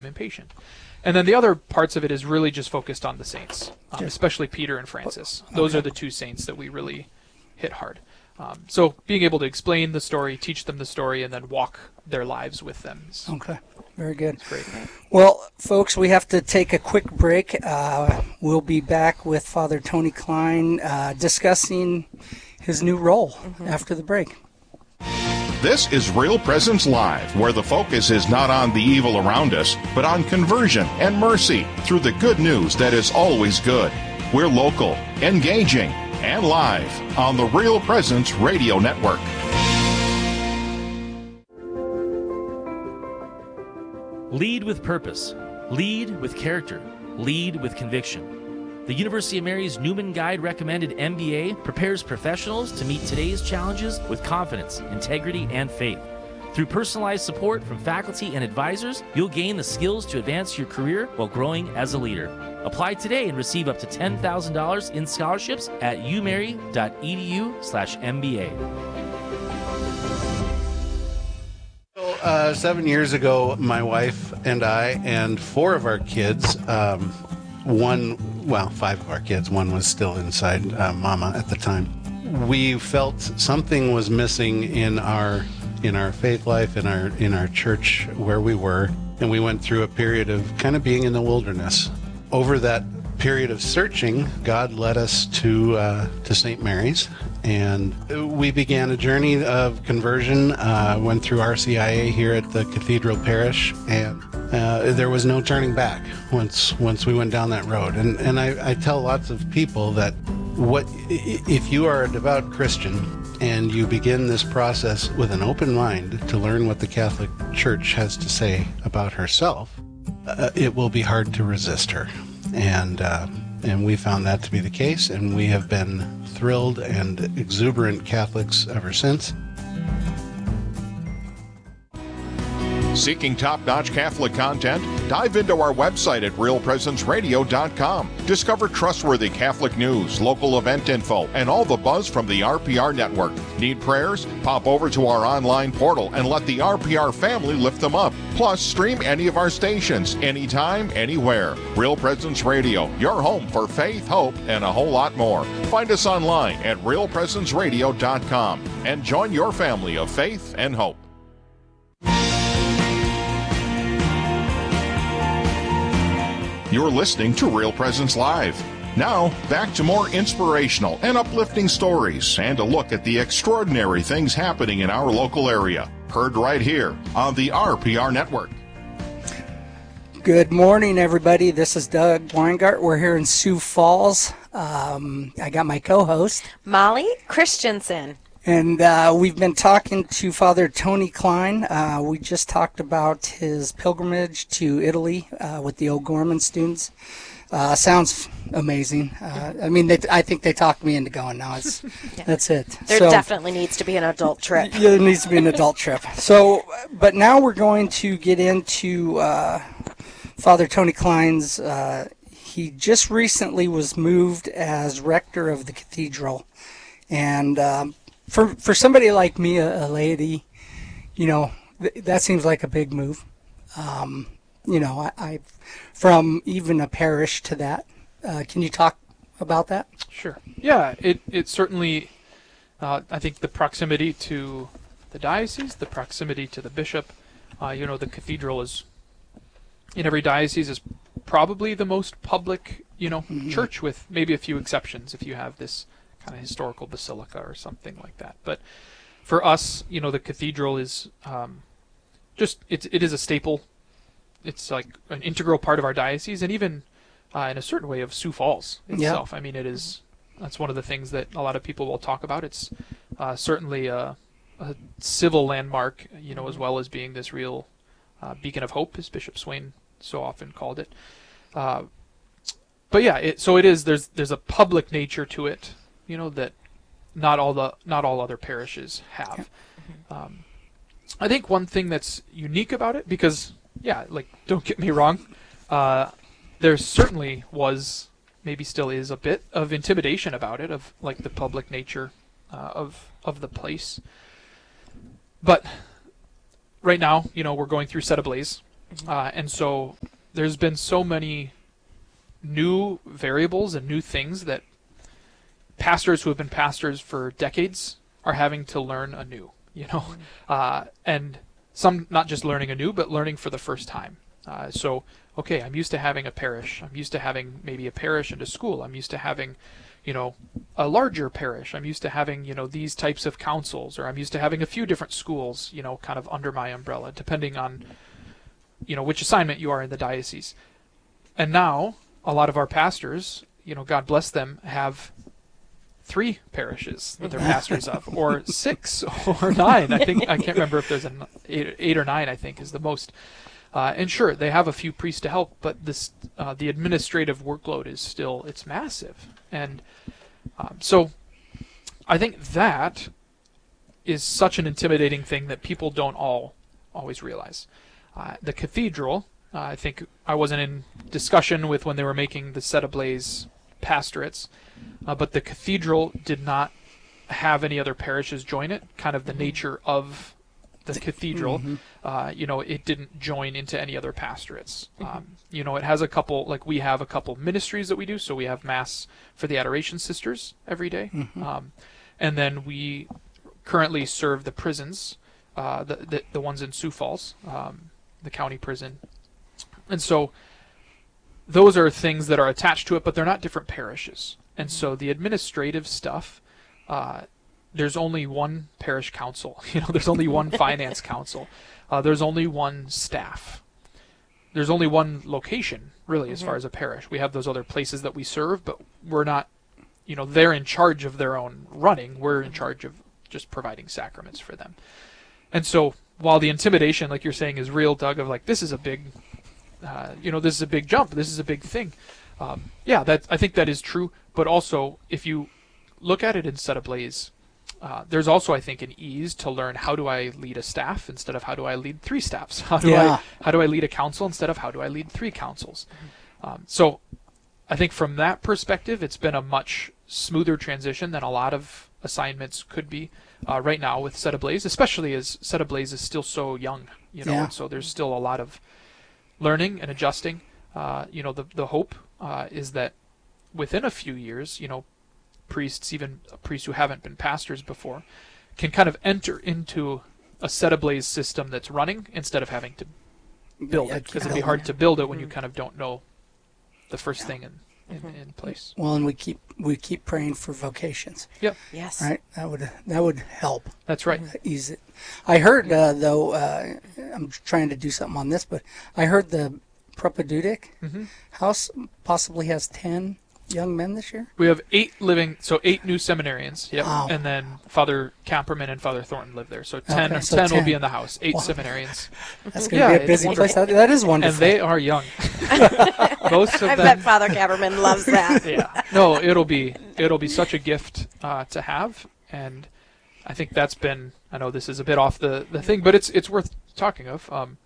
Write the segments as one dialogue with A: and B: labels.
A: impatient. And then the other parts of it is really just focused on the saints, especially Peter and Francis. Those are the two saints that we really hit hard. So being able to explain the story, teach them the story, and then walk their lives with them.
B: Okay, very good.
A: Great.
B: Well, folks, we have to take a quick break. We'll be back with Father Tony Klein discussing his new role after the break.
C: This is Real Presence Live, where the focus is not on the evil around us, but on conversion and mercy through the good news that is always good. We're local, engaging, and live on the Real Presence Radio Network.
D: Lead with purpose. Lead with character. Lead with conviction. The University of Mary's Newman Guide recommended MBA prepares professionals to meet today's challenges with confidence, integrity, and faith. Through personalized support from faculty and advisors, you'll gain the skills to advance your career while growing as a leader. Apply today and receive up to $10,000 in scholarships at umary.edu/MBA.
E: 7 years ago, my wife and I and 4 of our kids, 5 of our kids, one was still inside Mama at the time. We felt something was missing in our faith life, in our church where we were, and we went through a period of kind of being in the wilderness. Over that period of searching, God led us to St. Mary's, and we began a journey of conversion. Went through RCIA here at the Cathedral Parish, and there was no turning back once we went down that road. And I tell lots of people that if you are a devout Christian and you begin this process with an open mind to learn what the Catholic Church has to say about herself, it will be hard to resist her. And we found that to be the case, and we have been thrilled and exuberant Catholics ever since.
C: Seeking top-notch Catholic content? Dive into our website at realpresenceradio.com. Discover trustworthy Catholic news, local event info, and all the buzz from the RPR network. Need prayers? Pop over to our online portal and let the RPR family lift them up. Plus, stream any of our stations, anytime, anywhere. Real Presence Radio, your home for faith, hope, and a whole lot more. Find us online at realpresenceradio.com and join your family of faith and hope. You're listening to Real Presence Live. Now, back to more inspirational and uplifting stories and a look at the extraordinary things happening in our local area. Heard right here on the RPR Network.
B: Good morning, everybody. This is Doug Weingart. We're here in Sioux Falls. I got my co-host,
F: Molly Christensen.
B: And we've been talking to Father Tony Klein. We just talked about his pilgrimage to Italy with the O'Gorman students. Sounds amazing. I think they talked me into going now. That's it.
F: There definitely needs to be an adult trip.
B: Yeah, there needs to be an adult trip. So, but now we're going to get into Father Tony Klein's. He just recently was moved as rector of the cathedral. And for somebody like me, a laity, that seems like a big move. I from even a parish to that. Can you talk about that?
A: Sure. Yeah, it certainly, I think the proximity to the diocese, the proximity to the bishop, the cathedral is, in every diocese, is probably the most public, church, with maybe a few exceptions if you have this kind of historical basilica or something like that. But for us, the cathedral is it is a staple. It's like an integral part of our diocese, and even in a certain way of Sioux Falls itself. Yeah. That's one of the things that a lot of people will talk about. It's certainly a civil landmark, as well as being this real beacon of hope, as Bishop Swain so often called it. But yeah, so it is. There's a public nature to it, that not all other parishes have. I think one thing that's unique about it, because don't get me wrong, there certainly was, maybe still is, a bit of intimidation about it, of like the public nature of the place. But right now, we're going through Set Ablaze, And so there's been so many new variables and new things that pastors who have been pastors for decades are having to learn anew, and some not just learning anew, but learning for the first time. Okay, I'm used to having a parish. I'm used to having maybe a parish and a school. I'm used to having, a larger parish. I'm used to having, these types of councils, or I'm used to having a few different schools, kind of under my umbrella, depending on, which assignment you are in the diocese. And now, a lot of our pastors, God bless them, have 3 parishes that they're pastors of, or 6 or 9. I can't remember if there's an 8 or 9, I think, is the most. And sure, they have a few priests to help, but the administrative workload is still, it's massive. And so I think that is such an intimidating thing that people don't always realize. The cathedral, I think I wasn't in discussion with when they were making the Set Ablaze pastorates, but the cathedral did not have any other parishes join it, kind of the nature of the cathedral. It didn't join into any other pastorates. It has a couple, like we have a couple ministries that we do. So we have Mass for the Adoration Sisters every day. And then we currently serve the prisons, the ones in Sioux Falls, the county prison. And so those are things that are attached to it, but they're not different parishes. And so the administrative stuff, there's only one parish council. There's only one finance council. There's only one staff. There's only one location, really, as far as a parish. We have those other places that we serve, but we're not, they're in charge of their own running. We're in charge of just providing sacraments for them. And so while the intimidation, like you're saying, is real, Doug, of like, this is a big, this is a big jump. This is a big thing. I think that is true. But also, if you look at it in Set Ablaze, there's also, I think, an ease to learn how do I lead a staff instead of how do I lead 3 staffs? How do I lead a council instead of how do I lead 3 councils? So I think from that perspective, it's been a much smoother transition than a lot of assignments could be right now with Set Ablaze, especially as Set Ablaze is still so young, and so there's still a lot of learning and adjusting. The hope is that within a few years, priests, even priests who haven't been pastors before, can kind of enter into a Set Ablaze system that's running instead of having to build it, because it'd be hard to build it when you kind of don't know the first thing in place.
B: Well, and we keep praying for vocations.
A: Yep.
F: Yes.
B: Right. That would help.
A: That's right.
B: Ease it. I heard though. I'm trying to do something on this, but I heard the Propadudic house possibly has 10 young men this year.
A: We have 8 living, so 8 new seminarians. Yep. Wow. And then Father Camperman and Father Thornton live there. So 10,
B: okay, so
A: 10 will be in the house. 8 seminarians.
B: That's going to be a busy place. That is wonderful.
A: And they are young. Most of them.
F: I bet Father Camperman loves that.
A: Yeah. No, it'll be such a gift to have, and I think that's been. I know this is a bit off the thing, but it's worth talking of.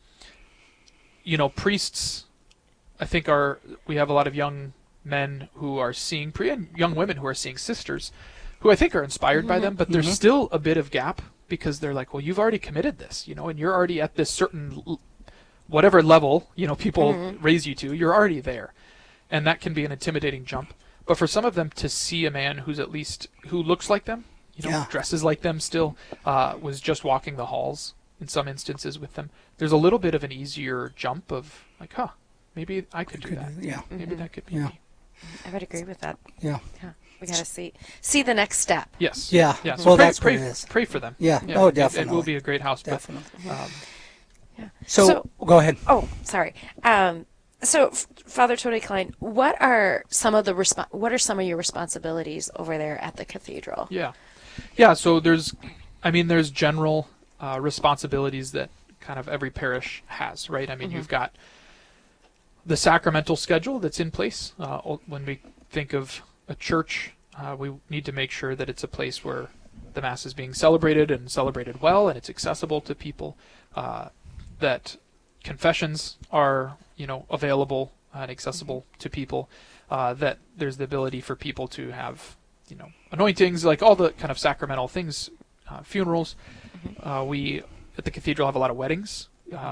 A: Priests, I think we have a lot of young men who are seeing and young women who are seeing sisters, who I think are inspired by them, but there's still a bit of gap because they're like, well, you've already committed this, and you're already at this certain whatever level, people raise you to, you're already there, and that can be an intimidating jump. But for some of them to see a man who looks like them, dresses like them still, was just walking the halls in some instances with them, there's a little bit of an easier jump of like, maybe I could do that.
B: Yeah.
A: Maybe that could be me.
F: I would agree with that.
B: Yeah.
F: We got to see the next step.
A: Yes.
B: Yeah.
A: Yeah. So
B: well,
A: pray,
B: that's what it
A: pray,
B: is.
A: pray for them.
B: Yeah. Oh,
A: It
B: definitely.
A: will be a great house.
B: Definitely.
A: But,
B: So go ahead.
F: Oh, sorry. So, Father Tony Klein, what are some of your responsibilities over there at the cathedral?
A: Yeah. So there's general responsibilities that kind of every parish has, right? I mean, you've got the sacramental schedule that's in place. When we think of a church, we need to make sure that it's a place where the Mass is being celebrated and celebrated well, and it's accessible to people. That confessions are, available and accessible to people. That there's the ability for people to have, anointings, like all the kind of sacramental things, funerals. We at the cathedral have a lot of weddings.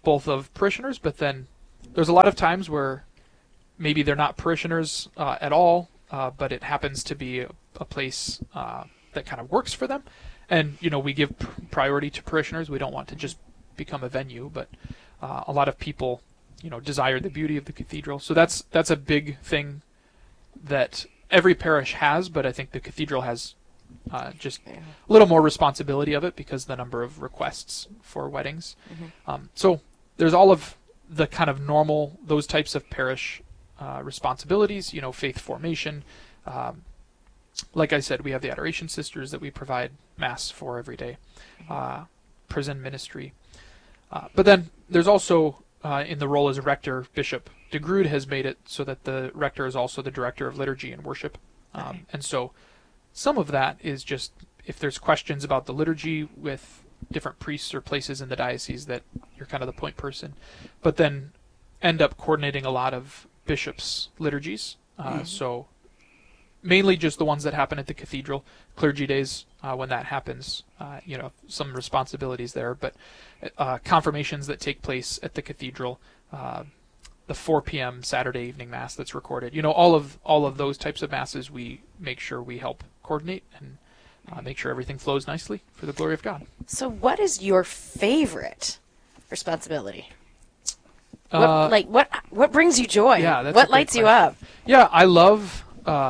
A: both of parishioners, but then there's a lot of times where maybe they're not parishioners at all, but it happens to be a place that kind of works for them. And, we give priority to parishioners. We don't want to just become a venue, but a lot of people, desire the beauty of the cathedral. So that's a big thing that every parish has, but I think the cathedral has just a little more responsibility of it because the number of requests for weddings. So there's all of the kind of normal, those types of parish responsibilities, faith formation. Like I said, we have the Adoration Sisters that we provide Mass for every day, prison ministry. But then there's also, in the role as a rector, Bishop DeGrood has made it so that the rector is also the director of liturgy and worship. And so some of that is just if there's questions about the liturgy with different priests or places in the diocese that you're kind of the point person, but then end up coordinating a lot of bishops' liturgies. So mainly just the ones that happen at the cathedral, clergy days when that happens, some responsibilities there, but confirmations that take place at the cathedral, the 4 p.m. Saturday evening Mass that's recorded, all of those types of Masses we make sure we help coordinate and make sure everything flows nicely for the glory of God.
F: So what is your favorite responsibility? What brings you joy?
A: Yeah, that's
F: what lights you up?
A: Yeah, I love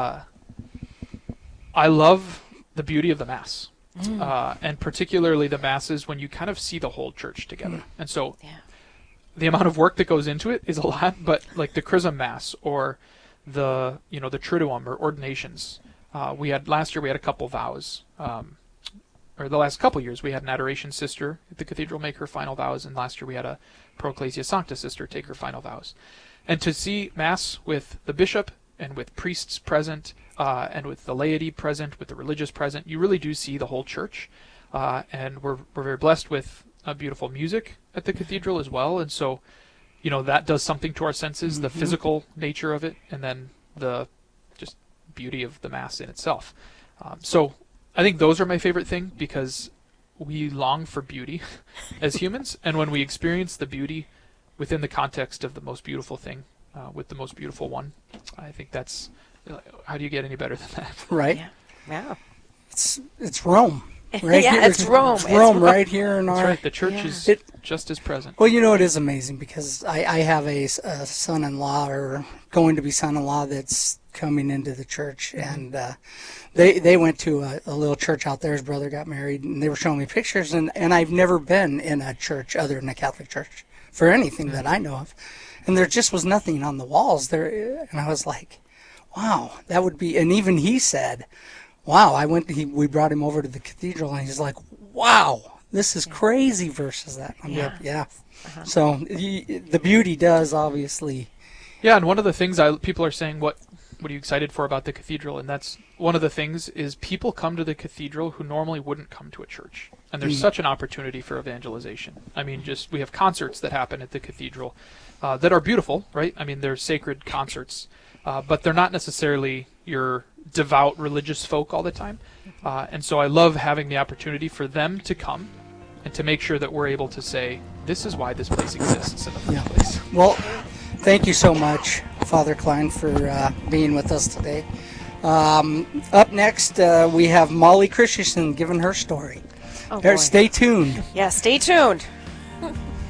A: the beauty of the Mass, and particularly the Masses when you kind of see the whole church together. And so the amount of work that goes into it is a lot, but like the Chrism Mass or the Triduum or ordinations, last year we had a couple vows, or the last couple years we had an Adoration Sister at the cathedral make her final vows, and last year we had a Pro Ecclesia Sancta Sister take her final vows. And to see Mass with the bishop and with priests present, and with the laity present, with the religious present, you really do see the whole church. And we're very blessed with beautiful music at the cathedral as well. And so, that does something to our senses, the physical nature of it, and then the just beauty of the Mass in itself. So I think those are my favorite thing because we long for beauty as humans. And when we experience the beauty within the context of the most beautiful thing, with the most beautiful one, I think that's, how do you get any better than that?
B: Right.
F: Yeah.
B: It's Rome. Right
F: yeah,
B: here.
F: it's Rome.
B: It's Rome right here in
A: That's
B: our...
A: right. The church is just as present.
B: Well, it is amazing because I have a son-in-law or going to be son-in-law that's coming into the church, and they went to a little church out there. His brother got married, and they were showing me pictures, and I've never been in a church other than a Catholic church for anything that I know of. And there just was nothing on the walls there, and I was like, wow, that would be... And even he said... Wow, we brought him over to the cathedral, and he's like, wow, this is crazy versus that. So the beauty does, obviously.
A: Yeah, and one of the things people are saying, what are you excited for about the cathedral? And that's one of the things is people come to the cathedral who normally wouldn't come to a church. And there's such an opportunity for evangelization. I mean, we have concerts that happen at the cathedral that are beautiful, right? I mean, they're sacred concerts, but they're not necessarily your devout religious folk all the time. And so I love having the opportunity for them to come and to make sure that we're able to say, this is why this place exists in the first place.
B: Well, thank you so much, Father Klein, for being with us today. Up next, we have Molly Christensen giving her story.
F: Oh, boy.
B: Stay tuned.
F: Yeah, stay tuned.